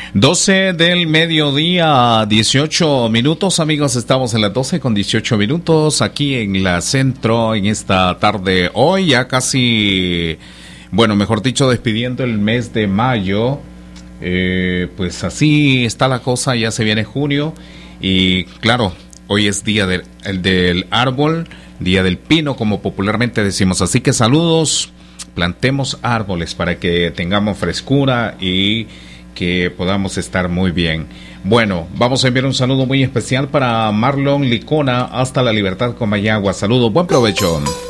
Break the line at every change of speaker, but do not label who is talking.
12 del mediodía, 18 minutos, amigos, estamos en las 12 con 18 minutos, aquí en la Centro, en esta tarde, hoy ya casi, bueno, mejor dicho, despidiendo el mes de mayo, pues así está la cosa, ya se viene junio, y claro, hoy es día del árbol, día del pino, como popularmente decimos, así que saludos, plantemos árboles para que tengamos frescura y que podamos estar muy bien. Bueno, vamos a enviar un saludo muy especial para Marlon Licona hasta La Libertad, Comayagua. Saludos, buen provecho.